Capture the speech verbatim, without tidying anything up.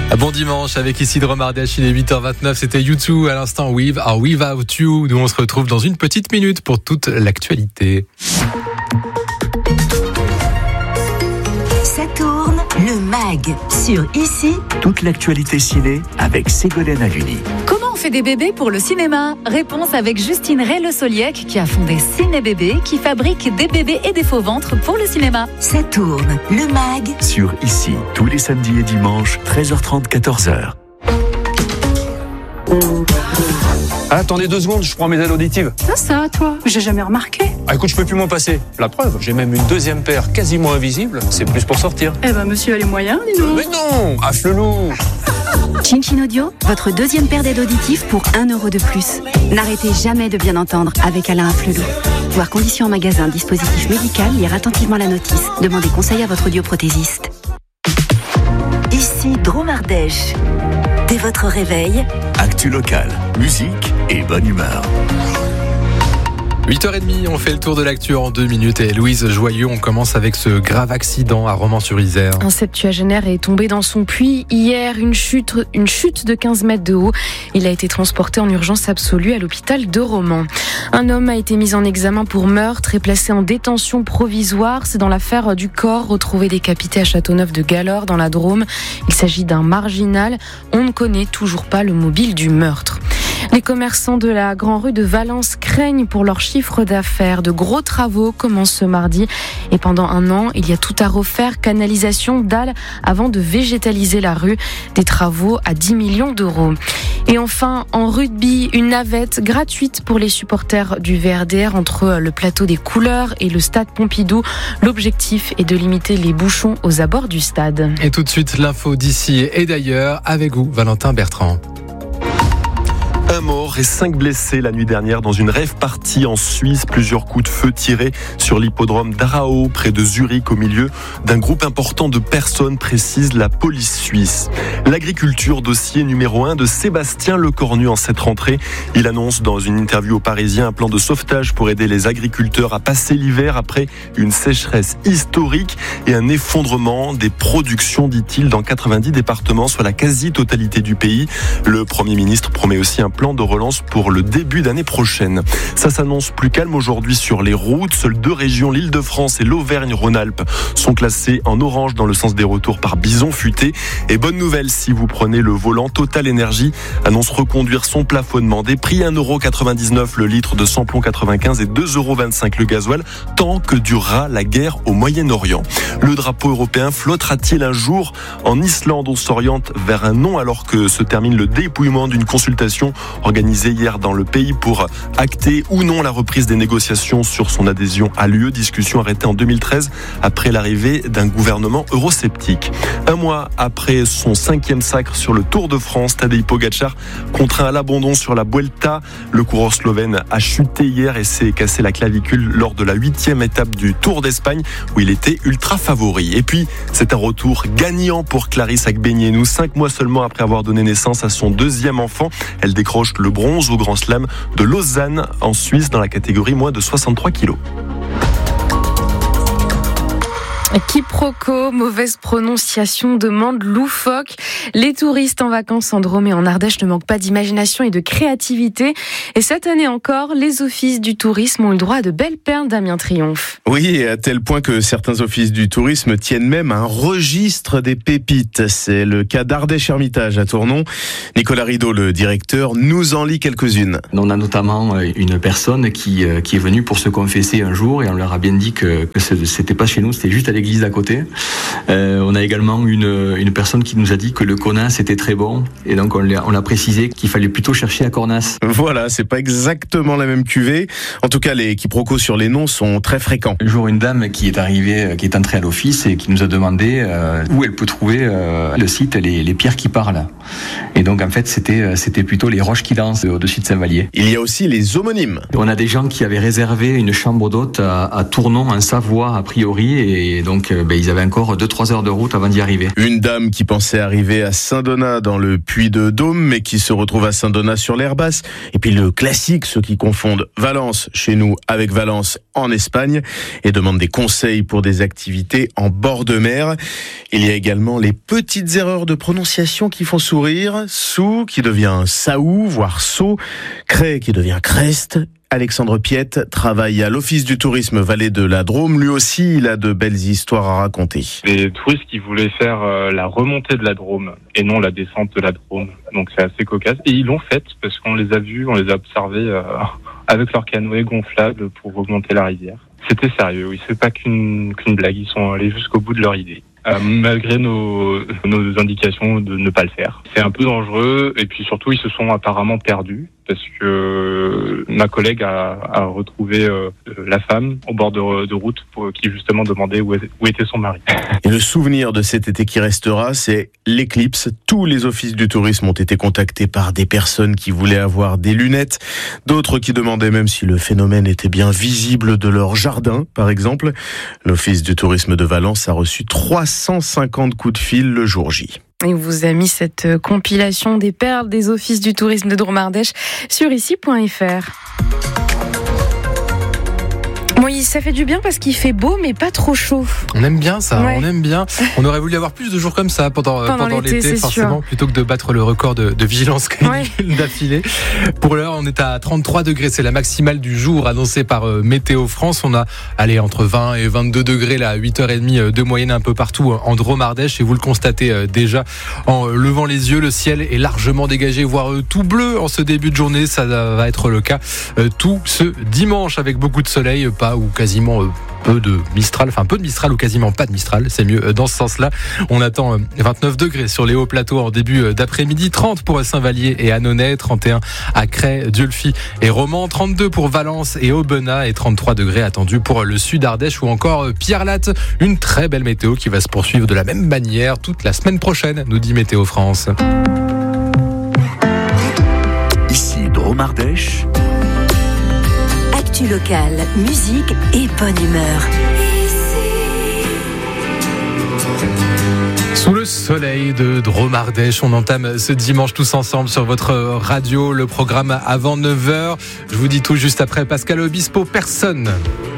Bon dimanche avec ici de Romardèche, il est huit heures vingt-neuf, c'était U deux à l'instant With or Without You. Nous on se retrouve dans une petite minute pour toute l'actualité. Ça tourne, le mag sur Ici. Toute l'actualité ciné avec Ségolène Haluni. Comment on fait des bébés pour le cinéma ? Réponse avec Justine Ray-Le Soliec qui a fondé Ciné Bébé, qui fabrique des bébés et des faux ventres pour le cinéma. Ça tourne, le mag Sur Ici, tous les samedis et dimanches, treize heures trente, quatorze heures. Ah, attendez deux secondes, je prends mes aides auditives. Ça, ça, toi, j'ai jamais remarqué. Ah, écoute, je peux plus m'en passer. La preuve, j'ai même une deuxième paire quasiment invisible. C'est plus pour sortir. Eh ben, monsieur a les moyens, dis donc. Mais non, affle-loup. Chin Chin Audio, votre deuxième paire d'aides auditives pour un euro de plus. N'arrêtez jamais de bien entendre avec Alain Afflelou. Voir conditions en magasin, dispositif médical, lire attentivement la notice. Demandez conseil à votre audioprothésiste. Ici Dromardèche. Dès votre réveil, Actu locale, musique et bonne humeur. huit heures trente, on fait le tour de l'actu en deux minutes et Louise Joyeux, on commence avec ce grave accident à Romans-sur-Isère. Un septuagénaire est tombé dans son puits hier, une chute, une chute de quinze mètres de haut. Il a été transporté en urgence absolue à l'hôpital de Romans. Un homme a été mis en examen pour meurtre et placé en détention provisoire. C'est dans l'affaire du corps retrouvé décapité à Châteauneuf-de-Galore dans la Drôme. Il s'agit d'un marginal. On ne connaît toujours pas le mobile du meurtre. Les commerçants de la Grand Rue de Valence craignent pour leur chiffre d'affaires. De gros travaux commencent ce mardi et pendant un an, il y a tout à refaire, canalisation, dalles, avant de végétaliser la rue. Des travaux à dix millions d'euros. Et enfin, en rugby, une navette gratuite pour les supporters du V R D R entre le plateau des Couleurs et le stade Pompidou. L'objectif est de limiter les bouchons aux abords du stade. Et tout de suite, l'info d'ici et d'ailleurs avec vous, Valentin Bertrand. Un mort et cinq blessés la nuit dernière dans une rave party en Suisse. Plusieurs coups de feu tirés sur l'hippodrome d'Arao, près de Zurich, au milieu d'un groupe important de personnes, précise la police suisse. L'agriculture, dossier numéro un de Sébastien Lecornu en cette rentrée. Il annonce dans une interview au Parisien un plan de sauvetage pour aider les agriculteurs à passer l'hiver après une sécheresse historique et un effondrement des productions, dit-il, dans quatre-vingt-dix départements, soit la quasi-totalité du pays. Le Premier ministre promet aussi un plan de relance pour le début d'année prochaine. Ça s'annonce plus calme aujourd'hui sur les routes. Seules deux régions, l'Île-de-France et l'Auvergne-Rhône-Alpes, sont classées en orange dans le sens des retours par bison futé. Et bonne nouvelle, si vous prenez le volant, Total Energy annonce reconduire son plafonnement des prix. un euro quatre-vingt-dix-neuf le litre de samplon quatre-vingt-quinze et deux euros vingt-cinq le gasoil, tant que durera la guerre au Moyen-Orient. Le drapeau européen flottera-t-il un jour en Islande? On s'oriente vers un non alors que se termine le dépouillement d'une consultation organisée hier dans le pays pour acter ou non la reprise des négociations sur son adhésion à l'U E. Discussion arrêtée en deux mille treize après l'arrivée d'un gouvernement eurosceptique. Un mois après son cinquième sacre sur le Tour de France, Tadej Pogačar contraint à l'abandon sur la Vuelta. Le coureur slovène a chuté hier et s'est cassé la clavicule lors de la huitième étape du Tour d'Espagne où il était ultra favori. Et puis, c'est un retour gagnant pour Clarisse Agbenienou. Cinq mois seulement après avoir donné naissance à son deuxième enfant, elle décroche le bronze au Grand Slam de Lausanne en Suisse dans la catégorie moins de soixante-trois kilos. Quiproquo, mauvaise prononciation, demande loufoque. Les touristes en vacances en Drôme et en Ardèche ne manquent pas d'imagination et de créativité. Et cette année encore, les offices du tourisme ont eu le droit à de belles perles, Damien Triomphe. Oui, à tel point que certains offices du tourisme tiennent même un registre des pépites. C'est le cas d'Ardèche Hermitage à Tournon. Nicolas Rideau, le directeur, nous en lit quelques-unes. On a notamment une personne qui, qui est venue pour se confesser un jour et on leur a bien dit que, que c'était pas chez nous, c'était juste à l'église d'à côté. Euh, on a également une, une personne qui nous a dit que le Cornas était très bon et donc on l'a, on l'a précisé qu'il fallait plutôt chercher à Cornas. Voilà, c'est pas exactement la même cuvée. En tout cas, les quiproquos sur les noms sont très fréquents. Un jour, une dame qui est arrivée, qui est entrée à l'office et qui nous a demandé euh, où elle peut trouver euh, le site les, les pierres qui parlent. Et donc en fait, c'était, c'était plutôt les roches qui dansent au-dessus de Saint-Vallier. Il y a aussi les homonymes. On a des gens qui avaient réservé une chambre d'hôte à, à Tournon en Savoie a priori et donc donc ben, ils avaient encore deux trois heures de route avant d'y arriver. Une dame qui pensait arriver à Saint-Donat dans le Puy-de-Dôme, mais qui se retrouve à Saint-Donat-sur-l'Herbasse. Et puis le classique, ceux qui confondent Valence chez nous avec Valence en Espagne et demandent des conseils pour des activités en bord de mer. Il y a également les petites erreurs de prononciation qui font sourire. Sou qui devient Saou, voire Sceaux. Cré qui devient Crest. Alexandre Piette travaille à l'Office du tourisme Vallée de la Drôme. Lui aussi, il a de belles histoires à raconter. Des touristes qui voulaient faire euh, la remontée de la Drôme et non la descente de la Drôme. Donc c'est assez cocasse. Et ils l'ont fait parce qu'on les a vus, on les a observés euh, avec leur canoë gonflable pour remonter la rivière. C'était sérieux, oui. C'est pas qu'une, qu'une blague. Ils sont allés jusqu'au bout de leur idée. Euh, malgré nos, nos indications de ne pas le faire. C'est un peu dangereux et puis surtout ils se sont apparemment perdus parce que ma collègue a, a retrouvé euh, la femme au bord de, de route pour, qui justement demandait où, où était son mari. Et le souvenir de cet été qui restera, c'est l'éclipse. Tous les offices du tourisme ont été contactés par des personnes qui voulaient avoir des lunettes, d'autres qui demandaient même si le phénomène était bien visible de leur jardin, par exemple. L'Office du tourisme de Valence a reçu trois cent cinquante coups de fil le jour J. Et vous a mis cette compilation des perles des offices du tourisme de Drôme-Ardèche sur ici point f r. Oui, ça fait du bien parce qu'il fait beau, mais pas trop chaud. On aime bien ça, ouais. on aime bien. On aurait voulu avoir plus de jours comme ça pendant, pendant, pendant l'été, l'été forcément, sûr. Plutôt que de battre le record de, de vigilance ouais. d'affilée. Pour l'heure, on est à trente-trois degrés, c'est la maximale du jour annoncée par euh, Météo France. On a allez, entre vingt et vingt-deux degrés, là, à huit heures trente de moyenne un peu partout en Drôme-Ardèche. Et vous le constatez euh, déjà en levant les yeux, le ciel est largement dégagé, voire euh, tout bleu en ce début de journée. Ça va être le cas euh, tout ce dimanche avec beaucoup de soleil, pas ou quasiment euh, peu de Mistral, enfin peu de Mistral ou quasiment pas de Mistral, c'est mieux euh, dans ce sens-là. On attend euh, vingt-neuf degrés sur les hauts plateaux en début euh, d'après-midi, trente pour Saint-Vallier et Annonay, trente et un à Cray, Dieulefit et Romans, trente-deux pour Valence et Aubenas et trente-trois degrés attendus pour le sud Ardèche ou encore euh, Pierre-Latte. Une très belle météo qui va se poursuivre de la même manière toute la semaine prochaine, nous dit Météo France. Ici Drôme-Ardèche. Local, musique et bonne humeur. Sous le soleil de Drôme-Ardèche, on entame ce dimanche tous ensemble sur votre radio, le programme avant neuf heures. Je vous dis tout juste après Pascal Obispo, personne.